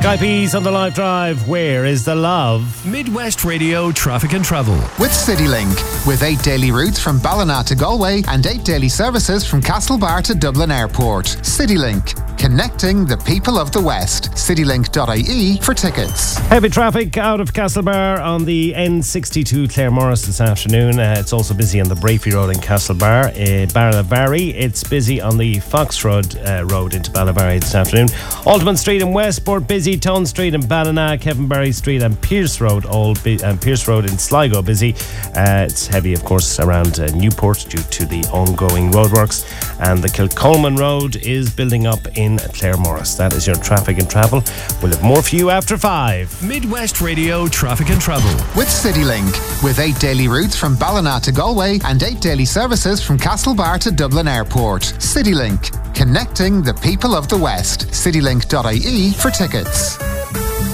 Guy Pease on the live drive. Where is the love? Midwest Radio Traffic and Travel. With CityLink. With 8 daily routes from Ballina to Galway and 8 daily services from Castlebar to Dublin Airport. CityLink. Connecting the people of the West. Citylink.ie for tickets. Heavy traffic out of Castlebar on the N62 Claremorris this afternoon. It's also busy on the Brafey Road in Castlebar. Ballinabarry, it's busy on the Foxroad Road into Ballinabarry this afternoon. Alderman Street in Westport, busy. Town Street in Ballina, Kevinbarry Street and Pierce Road, Pierce Road in Sligo, busy. It's heavy, of course, around Newport due to the ongoing roadworks. And the Kilcolman Road is building up in Claremorris. That is your traffic and travel. We'll have more for you after 5. Midwest Radio Traffic and Travel. With CityLink. With 8 daily routes from Ballina to Galway and 8 daily services from Castlebar to Dublin Airport. CityLink. Connecting the people of the West. Citylink.ie for tickets.